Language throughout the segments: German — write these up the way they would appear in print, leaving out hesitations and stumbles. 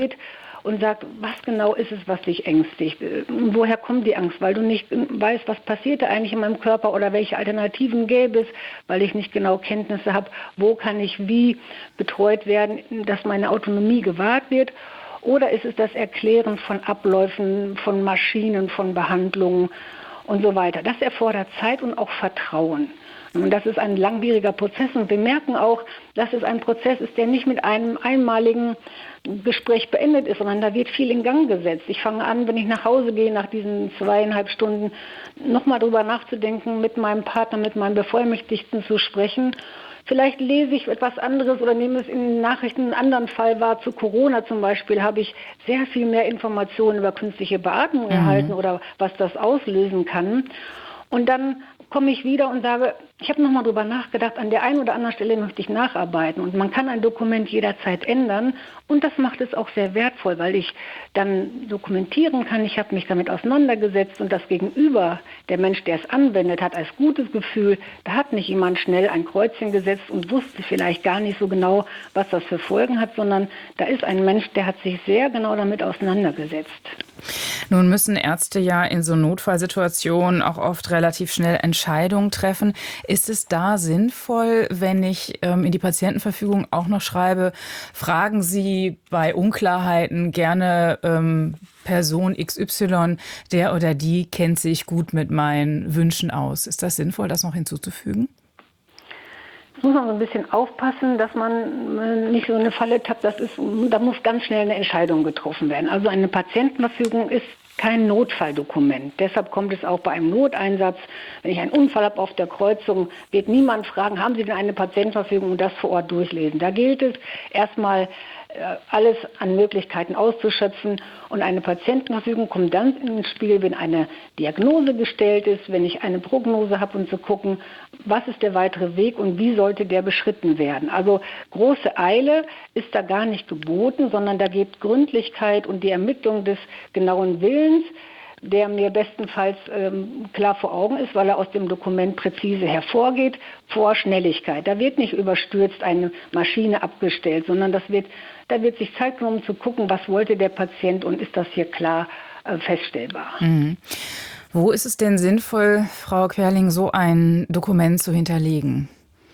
und sagt, was genau ist es, was dich ängstigt? Woher kommt die Angst? Weil du nicht weißt, was passiert da eigentlich in meinem Körper oder welche Alternativen gäbe es, weil ich nicht genau Kenntnisse habe, wo kann ich wie betreut werden, dass meine Autonomie gewahrt wird? Oder ist es das Erklären von Abläufen, von Maschinen, von Behandlungen und so weiter? Das erfordert Zeit und auch Vertrauen. Und das ist ein langwieriger Prozess. Und wir merken auch, dass es ein Prozess ist, der nicht mit einem einmaligen Gespräch beendet ist, sondern da wird viel in Gang gesetzt. Ich fange an, wenn ich nach Hause gehe, nach diesen 2,5 Stunden, nochmal drüber nachzudenken, mit meinem Partner, mit meinem Bevollmächtigten zu sprechen. Vielleicht lese ich etwas anderes oder nehme es in den Nachrichten einen anderen Fall wahr. Zu Corona zum Beispiel habe ich sehr viel mehr Informationen über künstliche Beatmung erhalten oder was das auslösen kann. Und dann komme ich wieder und sage, ich habe nochmal drüber nachgedacht, an der einen oder anderen Stelle möchte ich nacharbeiten. Und man kann ein Dokument jederzeit ändern. Und das macht es auch sehr wertvoll, weil ich dann dokumentieren kann. Ich habe mich damit auseinandergesetzt und das Gegenüber, der Mensch, der es anwendet, hat als gutes Gefühl, da hat nicht jemand schnell ein Kreuzchen gesetzt und wusste vielleicht gar nicht so genau, was das für Folgen hat, sondern da ist ein Mensch, der hat sich sehr genau damit auseinandergesetzt. Nun müssen Ärzte ja in so Notfallsituationen auch oft relativ schnell Entscheidungen treffen. Ist es da sinnvoll, wenn ich in die Patientenverfügung auch noch schreibe, fragen Sie bei Unklarheiten gerne Person XY, der oder die kennt sich gut mit meinen Wünschen aus. Ist das sinnvoll, das noch hinzuzufügen? Muss man so ein bisschen aufpassen, dass man nicht so eine Falle tappt. Da muss ganz schnell eine Entscheidung getroffen werden. Also eine Patientenverfügung ist kein Notfalldokument. Deshalb kommt es auch bei einem Noteinsatz, wenn ich einen Unfall habe auf der Kreuzung, wird niemand fragen, haben Sie denn eine Patientenverfügung und das vor Ort durchlesen. Da gilt es erstmal alles an Möglichkeiten auszuschöpfen und eine Patientenverfügung kommt dann ins Spiel, wenn eine Diagnose gestellt ist, wenn ich eine Prognose habe und zu gucken, was ist der weitere Weg und wie sollte der beschritten werden. Also große Eile ist da gar nicht geboten, sondern da geht Gründlichkeit und die Ermittlung des genauen Willens, der mir bestenfalls klar vor Augen ist, weil er aus dem Dokument präzise hervorgeht, vor Schnelligkeit. Da wird nicht überstürzt eine Maschine abgestellt, sondern da wird sich Zeit genommen zu gucken, was wollte der Patient und ist das hier klar feststellbar. Mhm. Wo ist es denn sinnvoll, Frau Querling, so ein Dokument zu hinterlegen?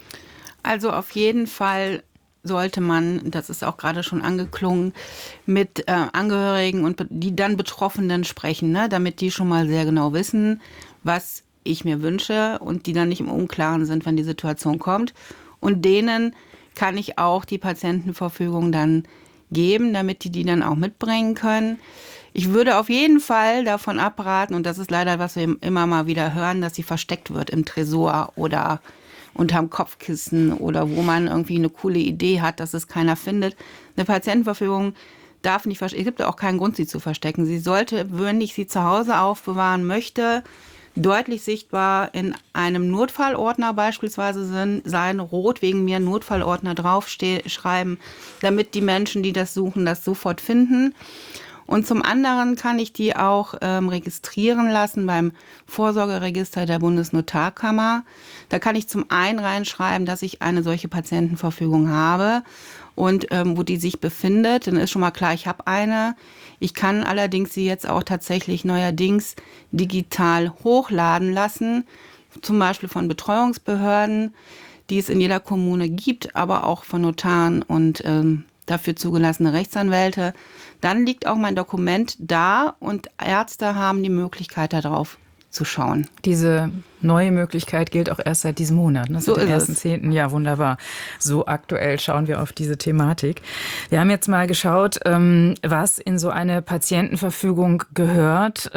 Also auf jeden Fall sollte man, das ist auch gerade schon angeklungen, mit Angehörigen und die dann Betroffenen sprechen, ne, damit die schon mal sehr genau wissen, was ich mir wünsche und die dann nicht im Unklaren sind, wenn die Situation kommt. Und denen kann ich auch die Patientenverfügung dann geben, damit die dann auch mitbringen können. Ich würde auf jeden Fall davon abraten, und das ist leider, was wir immer mal wieder hören, dass sie versteckt wird im Tresor oder unterm Kopfkissen oder wo man irgendwie eine coole Idee hat, dass es keiner findet. Eine Patientenverfügung darf nicht verstecken. Es gibt auch keinen Grund, sie zu verstecken. Sie sollte, wenn ich sie zu Hause aufbewahren möchte, deutlich sichtbar in einem Notfallordner beispielsweise sein, rot wegen mir Notfallordner draufschreiben, damit die Menschen, die das suchen, das sofort finden. Und zum anderen kann ich die auch registrieren lassen beim Vorsorgeregister der Bundesnotarkammer. Da kann ich zum einen reinschreiben, dass ich eine solche Patientenverfügung habe und wo die sich befindet. Dann ist schon mal klar, ich habe eine. Ich kann allerdings sie jetzt auch tatsächlich neuerdings digital hochladen lassen, zum Beispiel von Betreuungsbehörden, die es in jeder Kommune gibt, aber auch von Notaren und dafür zugelassene Rechtsanwälte. Dann liegt auch mein Dokument da und Ärzte haben die Möglichkeit, darauf zu schauen. Diese neue Möglichkeit gilt auch erst seit diesem Monat, ne? So Seit dem ist es. 1.10. Ja, wunderbar. So aktuell schauen wir auf diese Thematik. Wir haben jetzt mal geschaut, was in so eine Patientenverfügung gehört.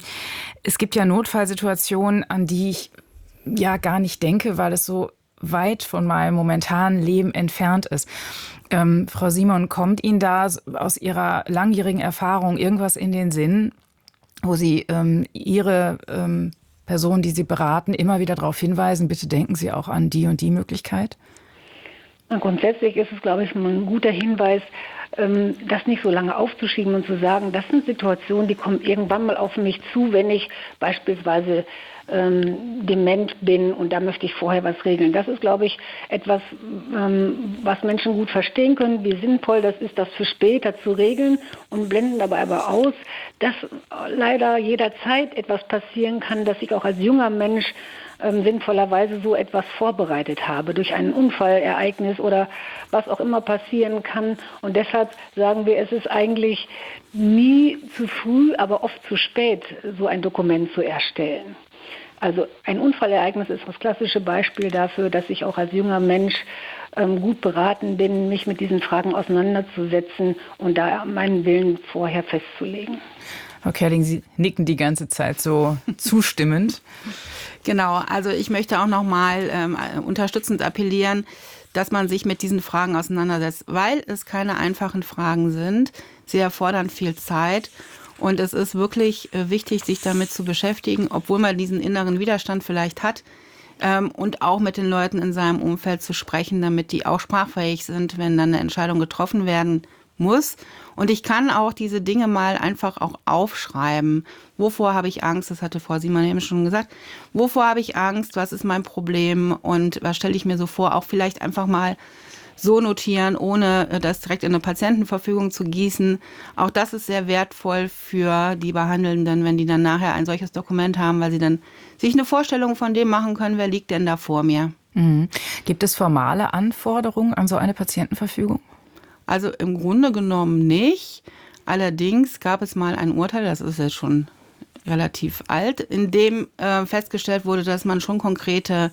Es gibt ja Notfallsituationen, an die ich ja gar nicht denke, weil es so weit von meinem momentanen Leben entfernt ist. Frau Simon, kommt Ihnen da aus Ihrer langjährigen Erfahrung irgendwas in den Sinn, wo Sie Ihre Personen, die Sie beraten, immer wieder darauf hinweisen, bitte denken Sie auch an die und die Möglichkeit? Na, grundsätzlich ist es, glaube ich, ein guter Hinweis, das nicht so lange aufzuschieben und zu sagen, das sind Situationen, die kommen irgendwann mal auf mich zu, wenn ich beispielsweise dement bin und da möchte ich vorher was regeln. Das ist, glaube ich, etwas, was Menschen gut verstehen können, wie sinnvoll das ist, das für später zu regeln und blenden dabei aber aus, dass leider jederzeit etwas passieren kann, dass ich auch als junger Mensch sinnvollerweise so etwas vorbereitet habe, durch ein Unfallereignis oder was auch immer passieren kann. Und deshalb sagen wir, es ist eigentlich nie zu früh, aber oft zu spät, so ein Dokument zu erstellen. Also ein Unfallereignis ist das klassische Beispiel dafür, dass ich auch als junger Mensch gut beraten bin, mich mit diesen Fragen auseinanderzusetzen und da meinen Willen vorher festzulegen. Frau Kerling, Sie nicken die ganze Zeit so zustimmend. Genau, also ich möchte auch nochmal unterstützend appellieren, dass man sich mit diesen Fragen auseinandersetzt, weil es keine einfachen Fragen sind. Sie erfordern viel Zeit und es ist wirklich wichtig, sich damit zu beschäftigen, obwohl man diesen inneren Widerstand vielleicht hat, und auch mit den Leuten in seinem Umfeld zu sprechen, damit die auch sprachfähig sind, wenn dann eine Entscheidung getroffen werden muss. Und ich kann auch diese Dinge mal einfach auch aufschreiben. Wovor habe ich Angst? Das hatte Frau Siemann eben schon gesagt. Wovor habe ich Angst? Was ist mein Problem? Und was stelle ich mir so vor? Auch vielleicht einfach mal so notieren, ohne das direkt in eine Patientenverfügung zu gießen. Auch das ist sehr wertvoll für die Behandelnden, wenn die dann nachher ein solches Dokument haben, weil sie dann sich eine Vorstellung von dem machen können, wer liegt denn da vor mir. Mhm. Gibt es formale Anforderungen an so eine Patientenverfügung? Also im Grunde genommen nicht. Allerdings gab es mal ein Urteil, das ist jetzt schon relativ alt, in dem festgestellt wurde, dass man schon konkrete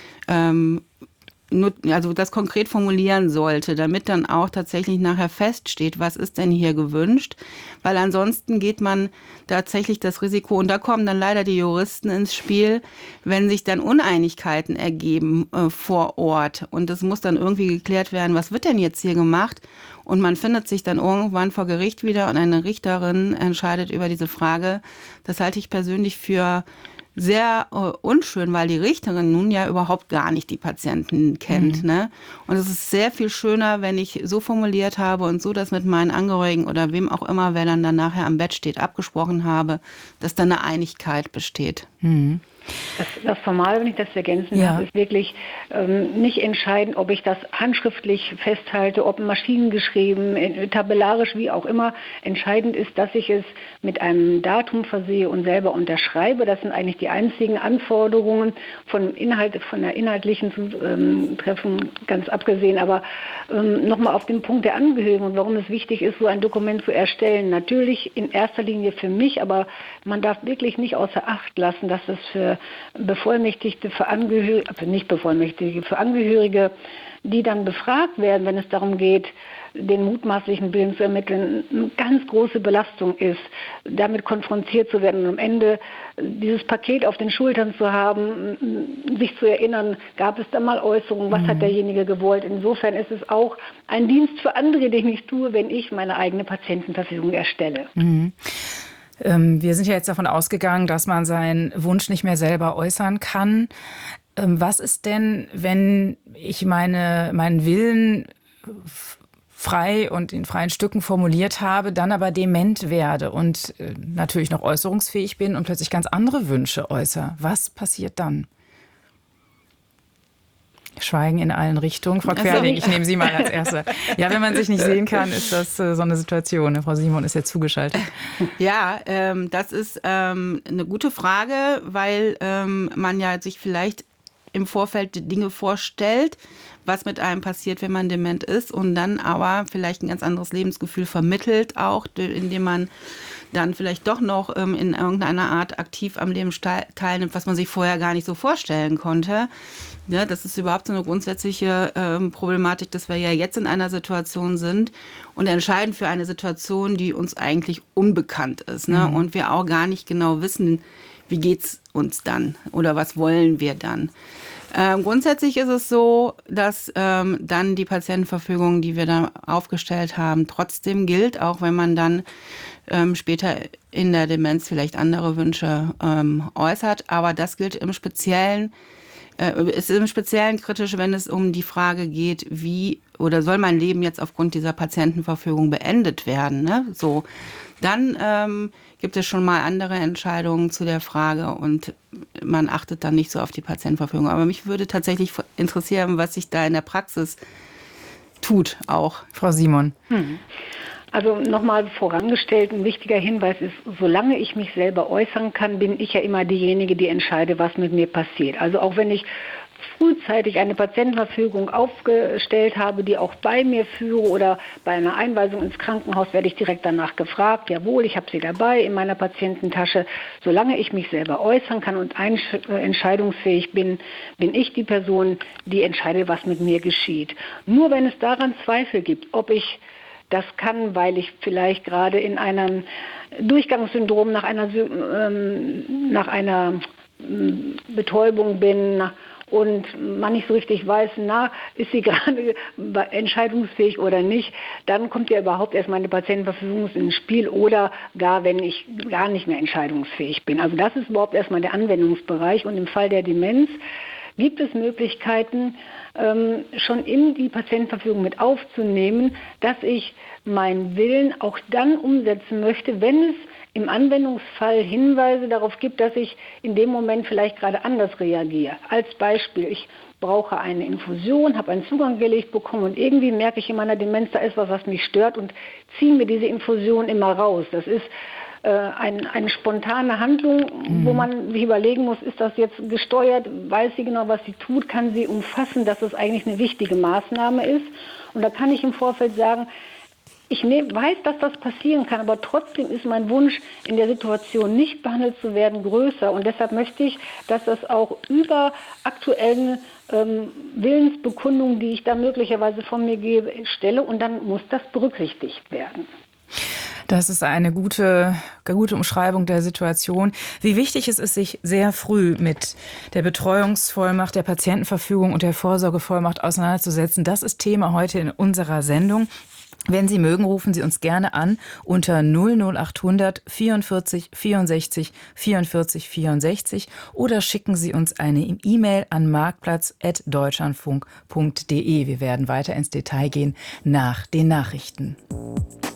also das konkret formulieren sollte, damit dann auch tatsächlich nachher feststeht, was ist denn hier gewünscht, weil ansonsten geht man tatsächlich das Risiko, und da kommen dann leider die Juristen ins Spiel, wenn sich dann Uneinigkeiten ergeben vor Ort und es muss dann irgendwie geklärt werden, was wird denn jetzt hier gemacht, und man findet sich dann irgendwann vor Gericht wieder und eine Richterin entscheidet über diese Frage. Das halte ich persönlich für sehr unschön, weil die Richterin nun ja überhaupt gar nicht die Patienten kennt. Ne? Und es ist sehr viel schöner, wenn ich so formuliert habe und so das mit meinen Angehörigen oder wem auch immer, wer dann nachher am Bett steht, abgesprochen habe, dass dann eine Einigkeit besteht. Mhm. Das Formale, wenn ich das ergänzen darf, ist wirklich nicht entscheidend, ob ich das handschriftlich festhalte, ob maschinengeschrieben, tabellarisch, wie auch immer. Entscheidend ist, dass ich es mit einem Datum versehe und selber unterschreibe. Das sind eigentlich die einzigen Anforderungen von der inhaltlichen Treffen ganz abgesehen. Aber nochmal auf den Punkt der Angehörigen und warum es wichtig ist, so ein Dokument zu erstellen. Natürlich in erster Linie für mich, aber man darf wirklich nicht außer Acht lassen, dass es für Bevollmächtigte, für Angehörige, die dann befragt werden, wenn es darum geht, den mutmaßlichen Willen zu ermitteln, eine ganz große Belastung ist, damit konfrontiert zu werden und am Ende dieses Paket auf den Schultern zu haben, sich zu erinnern, gab es da mal Äußerungen, was hat derjenige gewollt. Insofern ist es auch ein Dienst für andere, den ich tue, wenn ich meine eigene Patientenverfügung erstelle. Mhm. Wir sind ja jetzt davon ausgegangen, dass man seinen Wunsch nicht mehr selber äußern kann. Was ist denn, wenn ich meinen Willen frei und in freien Stücken formuliert habe, dann aber dement werde und natürlich noch äußerungsfähig bin und plötzlich ganz andere Wünsche äußere? Was passiert dann? Schweigen in allen Richtungen. Frau Querling, ich nehme Sie mal als Erste. Ja, wenn man sich nicht sehen kann, ist das so eine Situation. Frau Simon ist ja zugeschaltet. Ja, das ist eine gute Frage, weil man ja sich vielleicht im Vorfeld Dinge vorstellt, was mit einem passiert, wenn man dement ist und dann aber vielleicht ein ganz anderes Lebensgefühl vermittelt auch, indem man dann vielleicht doch noch in irgendeiner Art aktiv am Leben teilnimmt, was man sich vorher gar nicht so vorstellen konnte. Ja, das ist überhaupt so eine grundsätzliche Problematik, dass wir ja jetzt in einer Situation sind und entscheiden für eine Situation, die uns eigentlich unbekannt ist, ne? Und wir auch gar nicht genau wissen, wie geht's uns dann oder was wollen wir dann. Grundsätzlich ist es so, dass dann die Patientenverfügung, die wir da aufgestellt haben, trotzdem gilt, auch wenn man dann später in der Demenz vielleicht andere Wünsche äußert. Aber das gilt im Speziellen Es ist im Speziellen kritisch, wenn es um die Frage geht, wie oder soll mein Leben jetzt aufgrund dieser Patientenverfügung beendet werden, ne? So, dann gibt es schon mal andere Entscheidungen zu der Frage und man achtet dann nicht so auf die Patientenverfügung. Aber mich würde tatsächlich interessieren, was sich da in der Praxis tut auch. Frau Simon. Also nochmal vorangestellt, ein wichtiger Hinweis ist, solange ich mich selber äußern kann, bin ich ja immer diejenige, die entscheide, was mit mir passiert. Also auch wenn ich frühzeitig eine Patientenverfügung aufgestellt habe, die auch bei mir führe oder bei einer Einweisung ins Krankenhaus, werde ich direkt danach gefragt, jawohl, ich habe sie dabei in meiner Patiententasche. Solange ich mich selber äußern kann und entscheidungsfähig bin, bin ich die Person, die entscheidet, was mit mir geschieht. Nur wenn es daran Zweifel gibt, ob ich das kann, weil ich vielleicht gerade in einem Durchgangssyndrom nach einer Betäubung bin und man nicht so richtig weiß, ist sie gerade entscheidungsfähig oder nicht, dann kommt ja überhaupt erst meine Patientenverfügung ins Spiel oder gar, wenn ich gar nicht mehr entscheidungsfähig bin. Also das ist überhaupt erstmal der Anwendungsbereich und im Fall der Demenz gibt es Möglichkeiten, schon in die Patientenverfügung mit aufzunehmen, dass ich meinen Willen auch dann umsetzen möchte, wenn es im Anwendungsfall Hinweise darauf gibt, dass ich in dem Moment vielleicht gerade anders reagiere. Als Beispiel, ich brauche eine Infusion, habe einen Zugang gelegt bekommen und irgendwie merke ich in meiner Demenz, da ist was mich stört und ziehe mir diese Infusion immer raus. Das ist eine spontane Handlung, wo man sich überlegen muss, ist das jetzt gesteuert, weiß sie genau, was sie tut, kann sie umfassen, dass es eigentlich eine wichtige Maßnahme ist. Und da kann ich im Vorfeld sagen, ich weiß, dass das passieren kann, aber trotzdem ist mein Wunsch, in der Situation nicht behandelt zu werden, größer. Und deshalb möchte ich, dass das auch über aktuellen Willensbekundungen, die ich da möglicherweise von mir gebe, stelle. Und dann muss das berücksichtigt werden. Das ist eine gute Umschreibung der Situation. Wie wichtig es ist, sich sehr früh mit der Betreuungsvollmacht, der Patientenverfügung und der Vorsorgevollmacht auseinanderzusetzen. Das ist Thema heute in unserer Sendung. Wenn Sie mögen, rufen Sie uns gerne an unter 00800 44 64 44 64 oder schicken Sie uns eine E-Mail an marktplatz@deutschlandfunk.de. Wir werden weiter ins Detail gehen nach den Nachrichten.